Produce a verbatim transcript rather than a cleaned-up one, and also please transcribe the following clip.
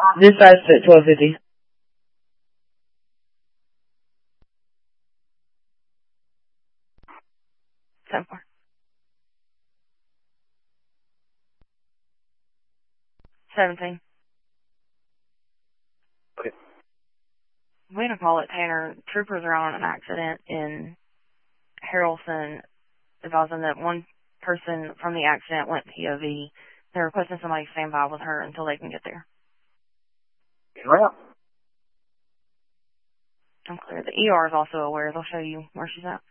Dispatch at twelve fifty. ten four. seventeen. Okay. Way to call it, Tanner. Troopers are on an accident in Harrelson, advising that one person from the accident went P O V. They're requesting somebody stand by with her until they can get there. Well, I'm clear. The E R is also aware. They'll show you where she's at.